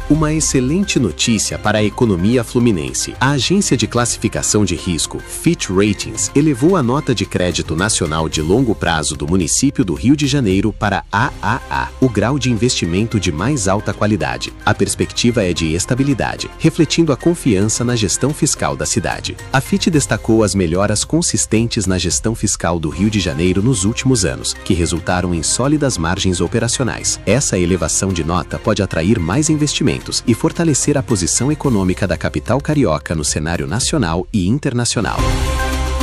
Uma excelente notícia para a economia fluminense. A agência de classificação de risco, Fitch Ratings, elevou a nota de crédito nacional de longo prazo do município do Rio de Janeiro para AAA, o grau de investimento de mais alta qualidade. A perspectiva é de estabilidade, refletindo a confiança na gestão fiscal da cidade. A Fitch destacou as melhoras consistentes na gestão fiscal do Rio de Janeiro nos últimos anos, que resultaram em sólidas margens operacionais. Essa elevação de nota pode atrair mais investimentos e fortalecer a posição econômica da capital carioca no cenário nacional e internacional.